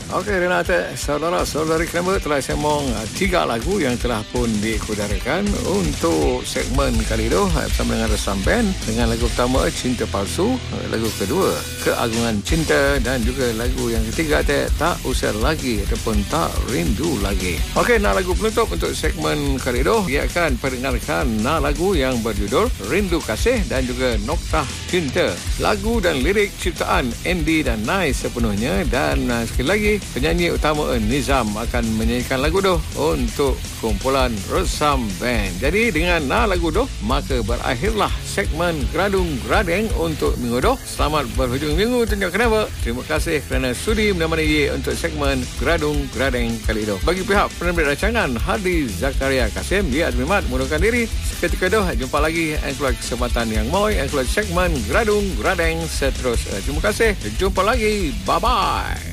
Okey, Renata, saudara-saudari kami telah sembang 3 lagu yang telah pun diikutarakan untuk segmen kali ini bersama dengan Resam Band dengan lagu pertama Cinta Palsu, lagu kedua Keagungan Cinta dan juga lagu yang ketiga Tak Usah Lagi ataupun Tak Rindu Lagi. Okey, lagu penutup untuk segmen kali ini ia akan pendengarkan lagu yang berjudul Rindu Kasih dan juga Noktah Cinta. Lagu dan lirik ciptaan Andy dan Nai sepenuhnya dan sekali lagi penyanyi utama Nizam akan menyanyikan lagu tu untuk kumpulan Resam Band. Jadi dengan lagu tu maka berakhirlah segmen Geradung Gradeng untuk minggu tu. Selamat berhujung minggu tunjuk kenapa. Terima kasih kerana sudi menemani untuk segmen Geradung Gradeng kali itu. Bagi pihak penerbit rancangan Hadi Zakaria Kasim, dia Admimat mengundurkan diri. Seketika tu jumpa lagi keluar kesempatan yang moi keluar segmen Geradung Gradeng seterusnya. Terima kasih. Jumpa lagi. Bye bye.